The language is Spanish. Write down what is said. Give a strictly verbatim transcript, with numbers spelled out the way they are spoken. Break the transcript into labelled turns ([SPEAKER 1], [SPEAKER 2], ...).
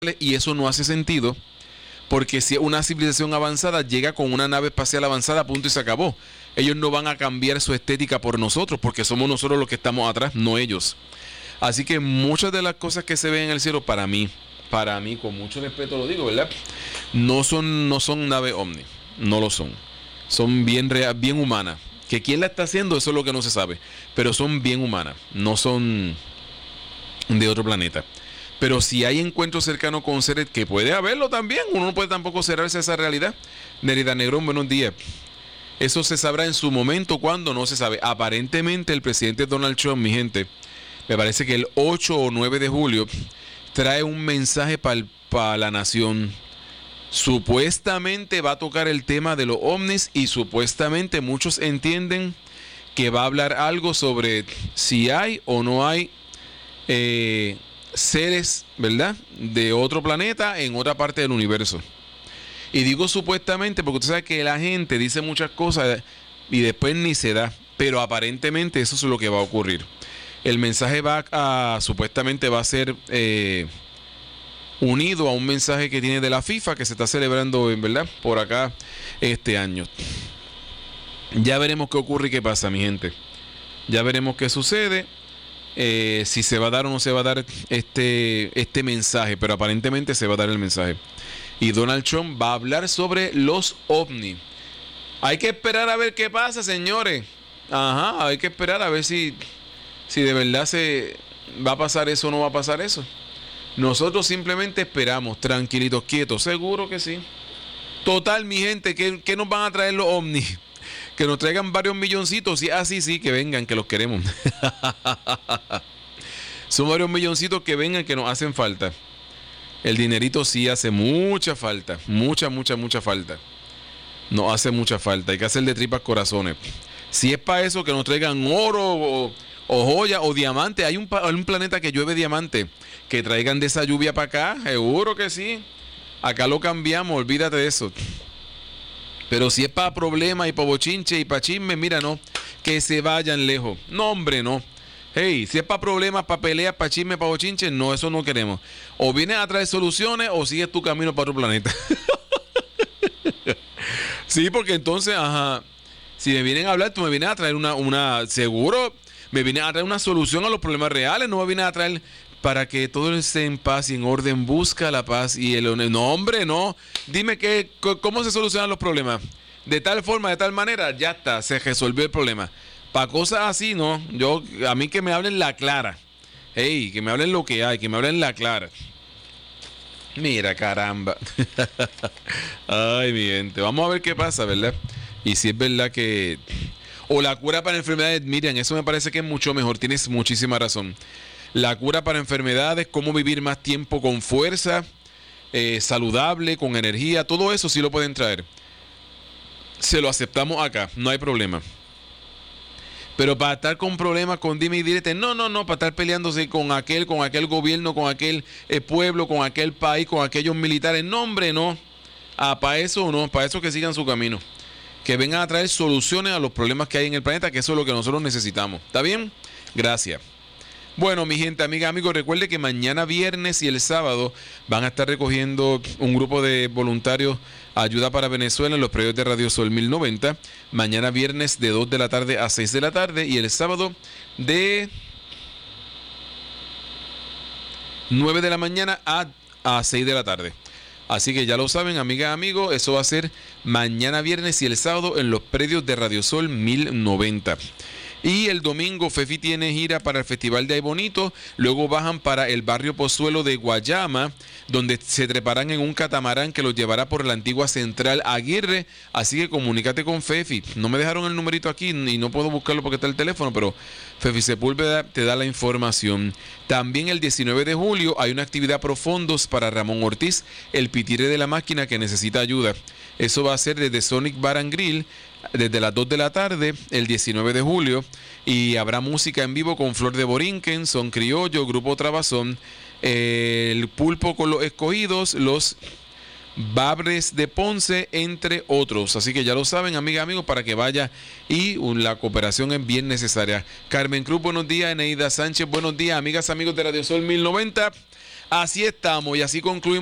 [SPEAKER 1] y eso no hace sentido, porque si una civilización avanzada llega con una nave espacial avanzada, punto y se acabó. Ellos no van a cambiar su estética por nosotros, porque somos nosotros los que estamos atrás, no ellos. Así que muchas de las cosas que se ven en el cielo, para mí, para mí, con mucho respeto lo digo, ¿verdad? No son, no son naves ovni, no lo son. Son bien real, bien humanas. Que quién la está haciendo, eso es lo que no se sabe. Pero son bien humanas, no son de otro planeta. Pero si hay encuentros cercanos con seres, que puede haberlo también, uno no puede tampoco cerrarse a esa realidad. Nerida Negrón, buenos días. Eso se sabrá en su momento, cuando no se sabe. Aparentemente el presidente Donald Trump, mi gente, me parece que el ocho o nueve de julio trae un mensaje para pa la nación. Supuestamente va a tocar el tema de los ovnis y supuestamente muchos entienden que va a hablar algo sobre si hay o no hay eh, seres, ¿verdad?, de otro planeta en otra parte del universo. Y digo supuestamente porque usted sabe que la gente dice muchas cosas y después ni se da, pero aparentemente eso es lo que va a ocurrir. El mensaje va a, supuestamente va a ser eh, unido a un mensaje que tiene de la FIFA, que se está celebrando, ¿verdad?, por acá este año. Ya veremos qué ocurre y qué pasa, mi gente. Ya veremos qué sucede. Eh, si se va a dar o no se va a dar este, este mensaje, pero aparentemente se va a dar el mensaje. Y Donald Trump va a hablar sobre los ovnis. Hay que esperar a ver qué pasa, señores. Ajá, hay que esperar a ver si, si de verdad se va a pasar eso o no va a pasar eso. Nosotros simplemente esperamos, tranquilitos, quietos. Seguro que sí. Total, mi gente, ¿qué, qué nos van a traer los ovnis? Que nos traigan varios milloncitos. Y así, sí, que vengan, que los queremos. Son varios milloncitos que vengan, que nos hacen falta. El dinerito sí hace mucha falta. Mucha, mucha, mucha falta. Nos hace mucha falta. Hay que hacer de tripas corazones. Si es para eso, que nos traigan oro o, o joya o diamante. Hay un, hay un planeta que llueve diamante. Que traigan de esa lluvia para acá. Seguro que sí. Acá lo cambiamos, olvídate de eso. Pero si es para problemas y para bochinche y para chisme, mira, no, que se vayan lejos. No, hombre, no. Hey, si es para problemas, para peleas, para chisme, para bochinche, no, eso no queremos. O vienes a traer soluciones o sigues tu camino para otro planeta. Sí, porque entonces, ajá, si me vienen a hablar, tú me vienes a traer una, una, seguro, me vienes a traer una solución a los problemas reales, no me vienes a traer para que todo esté en paz y en orden, busca la paz y el... No, hombre, no. Dime que, cómo se solucionan los problemas. De tal forma, de tal manera, ya está, se resolvió el problema. Para cosas así, no. Yo, a mí que me hablen la clara. Hey, que me hablen lo que hay, que me hablen la clara. Mira, caramba. Ay, mi gente. Vamos a ver qué pasa, ¿verdad? Y si es verdad que... O la cura para enfermedades, miren, eso me parece que es mucho mejor. Tienes muchísima razón. La cura para enfermedades, cómo vivir más tiempo con fuerza, eh, saludable, con energía, todo eso sí lo pueden traer. Se lo aceptamos acá, no hay problema. Pero para estar con problemas, con dime y direte, no, no, no, para estar peleándose con aquel, con aquel gobierno, con aquel eh, pueblo, con aquel país, con aquellos militares, no, hombre, no. Ah, para eso no, para eso que sigan su camino. Que vengan a traer soluciones a los problemas que hay en el planeta, que eso es lo que nosotros necesitamos. ¿Está bien? Gracias. Bueno, mi gente, amiga, amigos, recuerde que mañana viernes y el sábado van a estar recogiendo un grupo de voluntarios Ayuda para Venezuela en los predios de Radio Sol mil noventa. Mañana viernes de dos de la tarde a seis de la tarde y el sábado de nueve de la mañana a, a seis de la tarde. Así que ya lo saben, amiga, amigos, eso va a ser mañana viernes y el sábado en los predios de Radio Sol mil noventa. Y el domingo Fefi tiene gira para el Festival de Ay Bonito, luego bajan para el barrio Pozuelo de Guayama, donde se treparán en un catamarán que los llevará por la antigua Central Aguirre, así que comunícate con Fefi. No me dejaron el numerito aquí y no puedo buscarlo porque está el teléfono, pero Fefi Sepúlveda te da la información. También el diecinueve de julio hay una actividad pro fondos para Ramón Ortiz, el pitire de la máquina que necesita ayuda. Eso va a ser desde Sonic Bar and Grill, desde las dos de la tarde, el diecinueve de julio, y habrá música en vivo con Flor de Borinquen, Son Criollo, Grupo Trabazón, eh, el Pulpo con los Escogidos, los Babres de Ponce, entre otros. Así que ya lo saben, amigas, amigos, para que vaya, y la cooperación es bien necesaria. Carmen Cruz, buenos días. Eneida Sánchez, buenos días. Amigas, amigos de Radio Sol mil noventa. Así estamos y así concluimos